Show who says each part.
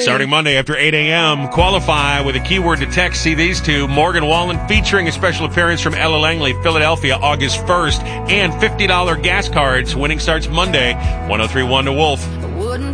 Speaker 1: Starting Monday after 8 a.m., qualify with a keyword to text. See these two. Morgan Wallen featuring a special appearance from Ella Langley, Philadelphia, August 1st, and $50 gas cards. Winning starts Monday. 103.1 The Wolf.